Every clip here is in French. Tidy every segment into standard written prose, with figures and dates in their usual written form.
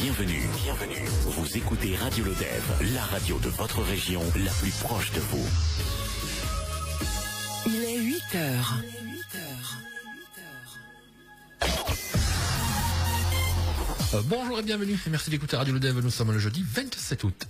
Bienvenue. Vous écoutez Radio Lodève, la radio de votre région, la plus proche de vous. Il est 8 heures. Bonjour et bienvenue, et merci d'écouter Radio Lodève. Nous sommes le jeudi 27 août.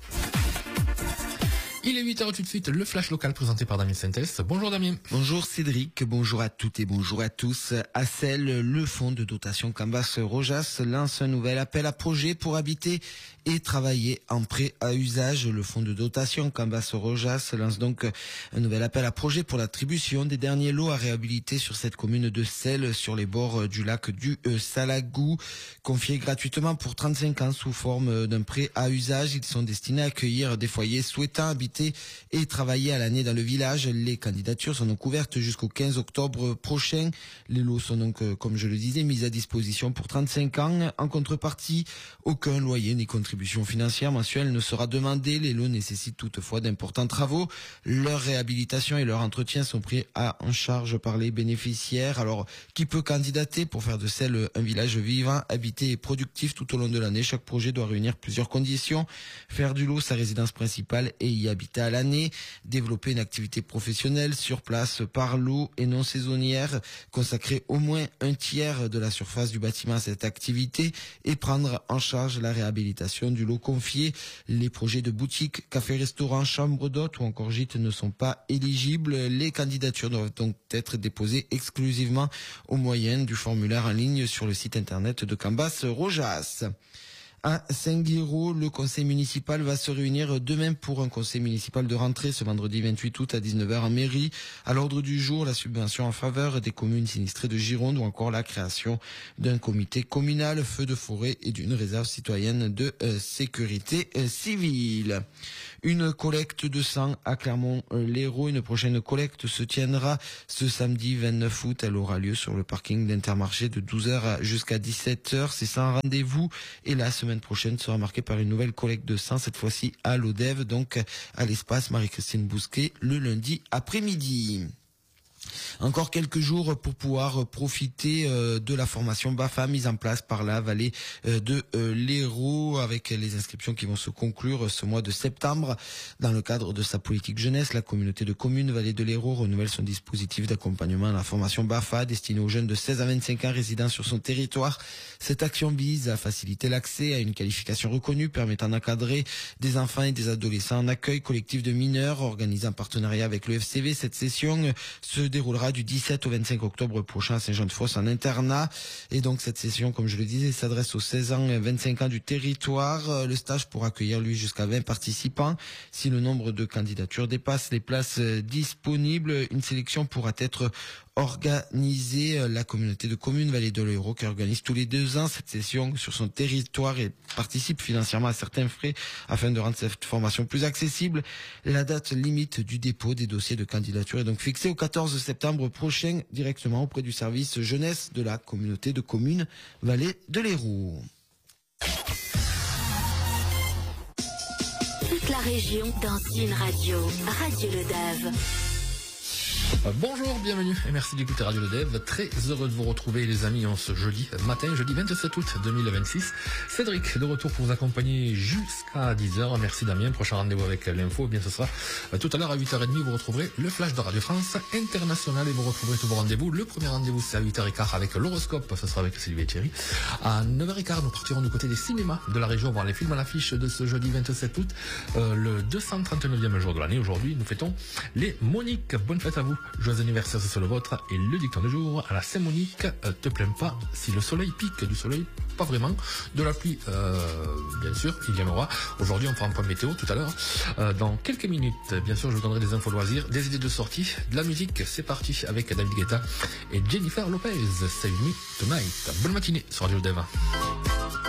Il est 8h tout de suite, le flash local présenté par Damien Sintès. Bonjour Damien. Bonjour Cédric, bonjour à toutes et bonjour à tous. À Celles, le fonds de dotation Cambas-Rojas lance un nouvel appel à projet pour habiter et travailler en prêt à usage. Le fonds de dotation Cambas-Rojas lance donc un nouvel appel à projet pour l'attribution des derniers lots à réhabiliter sur cette commune de Celles, sur les bords du lac du Salagou, confiés gratuitement pour 35 ans sous forme d'un prêt à usage. Ils sont destinés à accueillir des foyers souhaitant habiter et travailler à l'année dans le village. Les candidatures sont donc ouvertes jusqu'au 15 octobre prochain. Les lots sont donc, comme je le disais, mis à disposition pour 35 ans. En contrepartie, aucun loyer ni contribution financière mensuelle ne sera demandé. Les lots nécessitent toutefois d'importants travaux. Leur réhabilitation et leur entretien sont pris en charge par les bénéficiaires. Alors, qui peut candidater pour faire de Celles un village vivant, habité et productif tout au long de l'année? Chaque projet doit réunir plusieurs conditions. Faire du lot sa résidence principale et y habiter à l'année, développer une activité professionnelle sur place par lot et non saisonnière, consacrer au moins un tiers de la surface du bâtiment à cette activité et prendre en charge la réhabilitation du lot confié. Les projets de boutiques, cafés, restaurants, chambres d'hôtes ou encore gîtes ne sont pas éligibles. Les candidatures doivent donc être déposées exclusivement au moyen du formulaire en ligne sur le site internet de Cambas-Rojas. À Saint-Guiraud, le conseil municipal va se réunir demain pour un conseil municipal de rentrée ce vendredi 28 août à 19h en mairie. À l'ordre du jour, la subvention en faveur des communes sinistrées de Gironde ou encore la création d'un comité communal feu de forêt et d'une réserve citoyenne de sécurité civile. Une collecte de sang à Clermont-Lérault. Une prochaine collecte se tiendra ce samedi 29 août. Elle aura lieu sur le parking d'Intermarché de 12h jusqu'à 17h. C'est sans rendez-vous et la semaine prochaine sera marquée par une nouvelle collecte de sang, cette fois-ci à Lodève, donc à l'espace Marie-Christine Bousquet, le lundi après-midi. Encore quelques jours pour pouvoir profiter de la formation BAFA mise en place par la vallée de l'Hérault, avec les inscriptions qui vont se conclure ce mois de septembre. Dans le cadre de sa politique jeunesse, la communauté de communes Vallée de l'Hérault renouvelle son dispositif d'accompagnement à la formation BAFA destinée aux jeunes de 16 à 25 ans résidant sur son territoire. Cette action vise à faciliter l'accès à une qualification reconnue permettant d'encadrer des enfants et des adolescents en accueil collectif de mineurs, organisé en partenariat avec le FCV. Cette session se déroulera du 17 au 25 octobre prochain à Saint-Jean-de-Fosse en internat. Et donc cette session, comme je le disais, s'adresse aux 16 ans et 25 ans du territoire. Le stage pourra accueillir lui jusqu'à 20 participants. Si le nombre de candidatures dépasse les places disponibles, une sélection pourra être organisée. La communauté de communes Vallée de l'Hérault qui organise tous les 2 ans cette session sur son territoire et participe financièrement à certains frais afin de rendre cette formation plus accessible. La date limite du dépôt des dossiers de candidature est donc fixée au 14 septembre prochain directement auprès du service jeunesse de la communauté de communes Vallée de l'Hérault. Toute la région dans une radio. Radio Lodève. Bonjour, bienvenue et merci d'écouter Radio Lodève. Très heureux de vous retrouver les amis en ce jeudi 27 août 2026. Cédric de retour pour vous accompagner jusqu'à 10h. Merci Damien, prochain rendez-vous avec l'info. Eh bien ce sera tout à l'heure à 8h30. Vous retrouverez le flash de Radio France International et vous retrouverez tous vos rendez-vous. Le premier rendez-vous c'est à 8h15 avec l'horoscope, ce sera avec Sylvie et Thierry. À 9h15 nous partirons du côté des cinémas de la région voir les films à l'affiche de ce jeudi 27 août, le 239e jour de l'année. Aujourd'hui nous fêtons les Moniques. Bonne fête à vous. Joyeux anniversaire, c'est le vôtre. Et le dicton du jour à la Saint-Monique, te plains pas si le soleil pique. Du soleil, pas vraiment. De la pluie, bien sûr, il y en aura. Aujourd'hui, on fera un point météo tout à l'heure. Dans quelques minutes, bien sûr, je vous donnerai des infos loisirs, des idées de sortie, de la musique. C'est parti avec David Guetta et Jennifer Lopez. Save Me Tonight. Bonne matinée sur Radio Lodève.